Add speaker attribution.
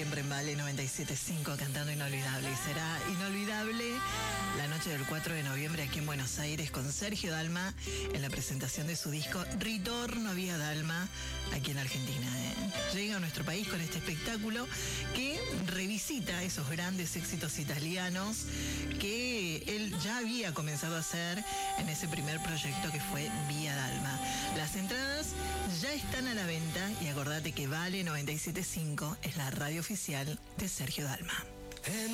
Speaker 1: siempre en Vale 97.5 cantando Inolvidable. Y será inolvidable la noche del 4 de noviembre aquí en Buenos Aires con Sergio Dalma en la presentación de su disco Ritorno Vía Dalma aquí en Argentina. Llega a nuestro país con este espectáculo que revisita esos grandes éxitos italianos que él ya había comenzado a hacer en ese primer proyecto que fue Vía Dalma. Las entradas ya están a la venta y acordate que Vale 97.5 es la radio oficial de Sergio Dalma.